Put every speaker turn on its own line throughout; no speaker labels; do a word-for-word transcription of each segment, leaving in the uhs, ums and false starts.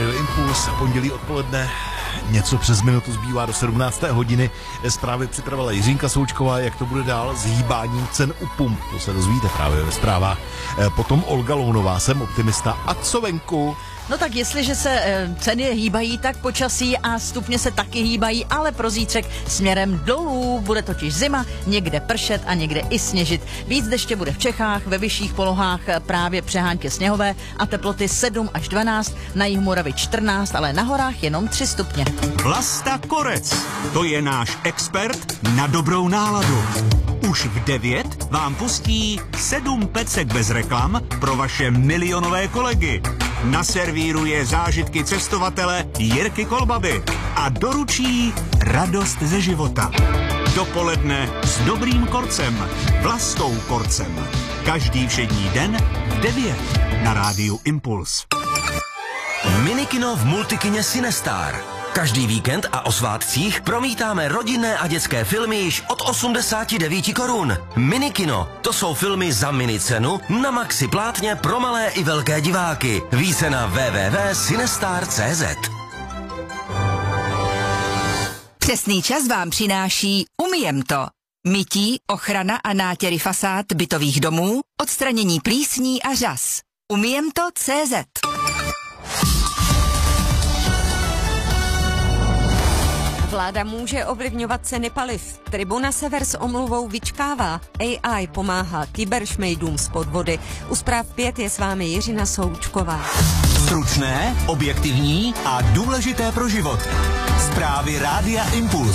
Rádio Impuls, pondělí odpoledne, něco přes minutu zbývá do sedmnácté hodiny. Zprávy připravila Jiřínka Součková, jak to bude dál s hýbáním cen u pump. To se dozvíte právě ve zprávách. Potom Olga Lounová, jsem optimista. A co venku?
No tak jestliže se e, ceny hýbají, tak počasí a stupně se taky hýbají, ale pro zítřek směrem dolů. Bude totiž zima, někde pršet a někde i sněžit. Víc deště bude v Čechách, ve vyšších polohách právě přehánky sněhové a teploty sedm až dvanáct, na jihu Moravy čtrnáct, ale na horách jenom tři stupně.
Vlasta Korec, to je náš expert na dobrou náladu. Už v devět vám pustí sedm pecek bez reklam pro vaše milionové kolegy. Naservíruje zážitky cestovatele Jirky Kolbaby a doručí radost ze života. Dopoledne s dobrým korcem, Vlastou Korcem. Každý všední den v devět na rádiu Impuls.
Minikino v multikině Cinestar. Každý víkend a o svátcích promítáme rodinné a dětské filmy již od osmdesáti devíti korun. Minikino, to jsou filmy za minicenu na maxi plátně pro malé i velké diváky. Více na w w w tečka cinestar tečka c z.
Přesný čas vám přináší Umiem to. Mytí, ochrana a nátěry fasád bytových domů, odstranění plísní a řas. Umiem to tečka c z.
Vláda může ovlivňovat ceny paliv. Tribuna Sever s omluvou vyčkává. A I pomáhá kyberšmejdům z podvody. U zpráv pět je s vámi Jiřina Součková.
Stručné, objektivní a důležité pro život. Zprávy Rádia Impuls.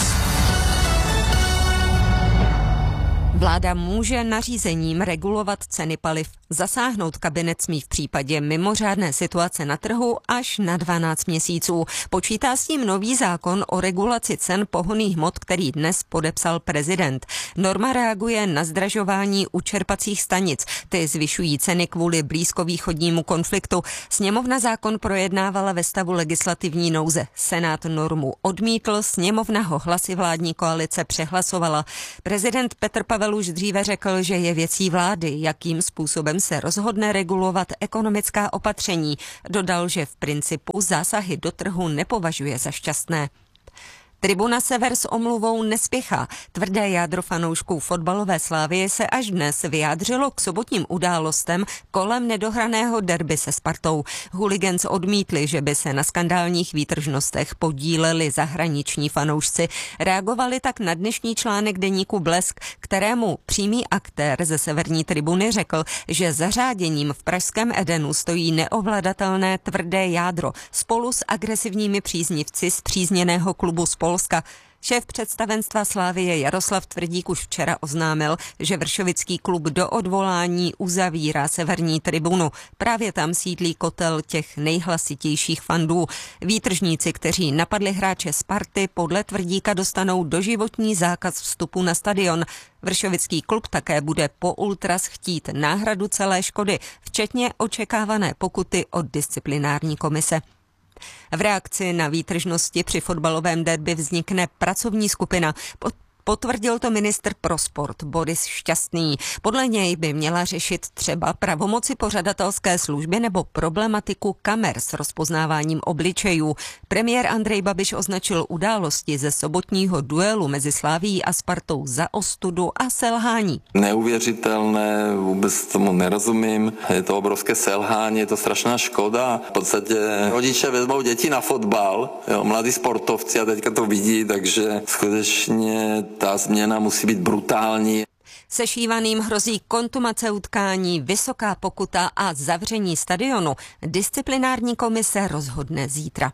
Vláda může nařízením regulovat ceny paliv. Zasáhnout kabinet smí v případě mimořádné situace na trhu až na dvanáct měsíců. Počítá s tím nový zákon o regulaci cen pohonných hmot, který dnes podepsal prezident. Norma reaguje na zdražování u čerpacích stanic. Ty zvyšují ceny kvůli blízkovýchodnímu konfliktu. Sněmovna zákon projednávala ve stavu legislativní nouze. Senát normu odmítl, sněmovna ho hlasy vládní koalice přehlasovala. Prezident Petr Pavel už dříve řekl, že je věcí vlády, jakým způsobem se rozhodne regulovat ekonomická opatření. Dodal, že v principu zásahy do trhu nepovažuje za šťastné. Tribuna Sever s omluvou nespěchá. Tvrdé jádro fanoušků fotbalové Slavie se až dnes vyjádřilo k sobotním událostem kolem nedohraného derby se Spartou. Hooligans odmítli, že by se na skandálních výtržnostech podíleli zahraniční fanoušci. Reagovali tak na dnešní článek deníku Blesk, kterému přímý aktér ze severní tribuny řekl, že zařáděním v pražském Edenu stojí neovladatelné tvrdé jádro spolu s agresivními příznivci spřízněného klubu z Polska. Šéf představenstva Slavie Jaroslav Tvrdík už včera oznámil, že vršovický klub do odvolání uzavírá severní tribunu. Právě tam sídlí kotel těch nejhlasitějších fandů. Výtržníci, kteří napadli hráče Sparty, podle Tvrdíka dostanou doživotní zákaz vstupu na stadion. Vršovický klub také bude po ultras chtít náhradu celé škody, včetně očekávané pokuty od disciplinární komise. V reakci na výtržnosti při fotbalovém derby vznikne pracovní skupina. Potvrdil to ministr pro sport Boris Šťastný. Podle něj by měla řešit třeba pravomoci pořadatelské služby nebo problematiku kamer s rozpoznáváním obličejů. Premiér Andrej Babiš označil události ze sobotního duelu mezi Slavií a Spartou za ostudu a selhání.
Neuvěřitelné, vůbec tomu nerozumím. Je to obrovské selhání, je to strašná škoda. V podstatě rodiče vezmou děti na fotbal, jo, mladí sportovci a teďka to vidí, takže skutečně ta změna musí být brutální.
Sešívaným hrozí kontumace utkání, vysoká pokuta a zavření stadionu. Disciplinární komise rozhodne zítra.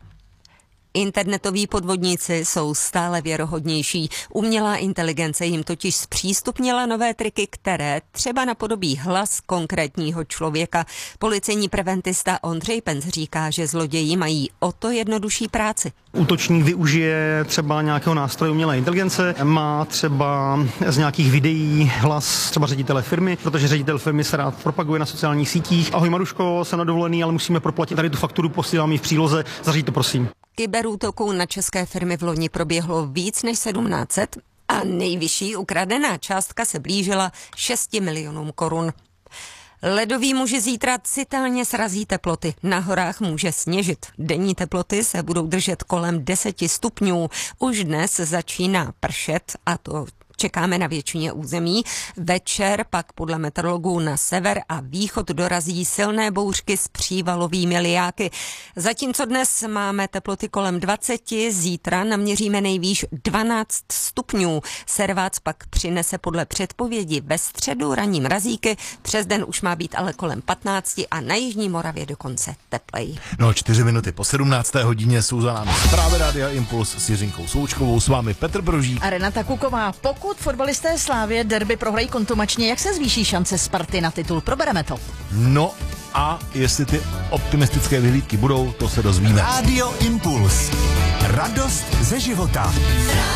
Internetoví podvodníci jsou stále věrohodnější. Umělá inteligence jim totiž zpřístupnila nové triky, které třeba napodobí hlas konkrétního člověka. Policejní preventista Ondřej Penc říká, že zloději mají o to jednodušší práci.
Útočník využije třeba nějakého nástroje umělé inteligence, má třeba z nějakých videí hlas třeba ředitele firmy, protože ředitel firmy se rád propaguje na sociálních sítích. Ahoj Maruško, jsem na dovolený, ale musíme proplatit tady tu fakturu, posílám ji v příloze, zařiď to prosím.
Kyberútoků na české firmy v loni proběhlo víc než sedmnáct set a nejvyšší ukradená částka se blížila šesti milionům korun. Ledoví muži zítra citelně srazí teploty. Na horách může sněžit. Denní teploty se budou držet kolem deseti stupňů. Už dnes začíná pršet a to čekáme na většině území. Večer pak podle meteorologů na sever a východ dorazí silné bouřky s přívalovými lijáky. Zatímco dnes máme teploty kolem dvaceti, zítra naměříme nejvýš dvanáct stupňů. Servác pak přinese podle předpovědi ve středu ranní mrazíky. Přes den už má být ale kolem patnácti a na jižní Moravě dokonce teplej.
No, čtyři minuty po sedmnácté hodině jsou za námi zprávy Rádia Impuls s Jiřinkou Součkovou, s vámi Petr Brožík
a Renata Kuková. Pokud fotbalisté Slávie derby prohrají kontumačně, jak se zvýší šance Sparty na titul? Probereme to.
No a jestli ty optimistické vyhlídky budou, to se dozvíme.
Rádio Impuls. Radost ze života.